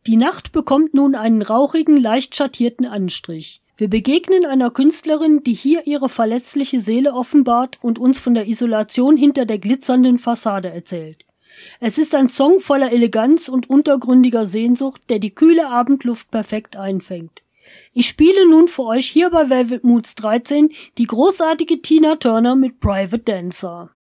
Die Nacht bekommt nun einen rauchigen, leicht schattierten Anstrich. Wir begegnen einer Künstlerin, die hier ihre verletzliche Seele offenbart und uns von der Isolation hinter der glitzernden Fassade erzählt. Es ist ein Song voller Eleganz und untergründiger Sehnsucht, der die kühle Abendluft perfekt einfängt. Ich spiele nun für euch hier bei Velvet Moods 13 die großartige Tina Turner mit Private Dancer.